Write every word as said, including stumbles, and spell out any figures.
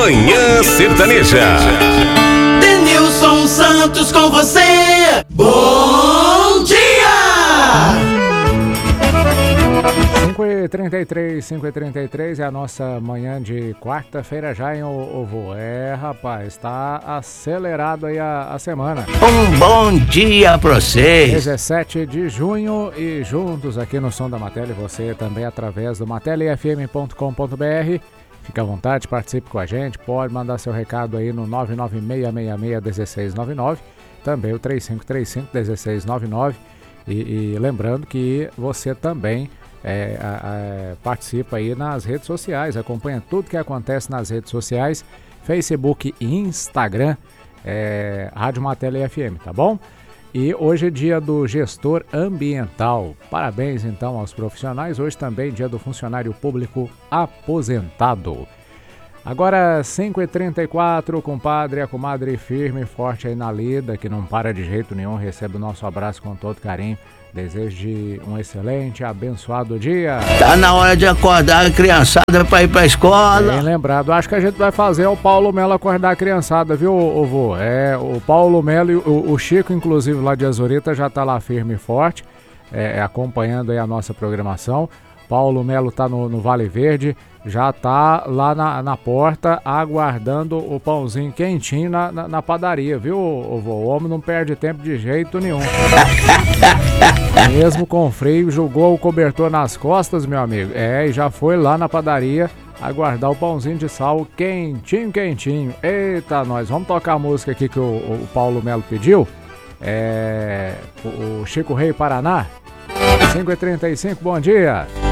Manhã Sertaneja. Denilson Santos com você. Bom dia! cinco e trinta e três, cinco e trinta e três é a nossa manhã de quarta-feira já, hein, Ovo? É, rapaz, tá acelerado aí a, a semana. Um bom dia pra vocês. dezessete de junho e juntos aqui no Som da Matéria, você também através do mateli f m ponto com ponto b r. Fique à vontade, participe com a gente, pode mandar seu recado aí no nove nove seis seis seis um seis nove nove, também o três cinco três cinco um seis nove nove. E, e lembrando que você também É, a, a, participa aí nas redes sociais, acompanha tudo que acontece nas redes sociais, Facebook e Instagram, é, Rádio Mateli F M, tá bom? E hoje é dia do gestor ambiental. Parabéns então aos profissionais. Hoje também dia do funcionário público aposentado. Agora cinco e trinta e quatro, compadre, a comadre firme e forte aí na lida, que não para de jeito nenhum, recebe o nosso abraço com todo carinho. Desejo de um excelente, abençoado dia. Tá na hora de acordar a criançada pra ir pra escola. Bem lembrado. Acho que a gente vai fazer o Paulo Melo acordar a criançada, viu, vô? É, o Paulo Melo e o, o Chico, inclusive, lá de Azurita, já tá lá firme e forte, é, acompanhando aí a nossa programação. Paulo Melo tá no, no Vale Verde, já tá lá na, na porta, aguardando o pãozinho quentinho na, na, na padaria, viu, vô? O homem não perde tempo de jeito nenhum. Mesmo com frio, jogou o cobertor nas costas, meu amigo. É, e já foi lá na padaria aguardar o pãozinho de sal quentinho, quentinho. Eita, nós vamos tocar a música aqui que o, o Paulo Melo pediu. É, o, o Chico Rei Paraná. cinco e trinta e cinco, bom dia.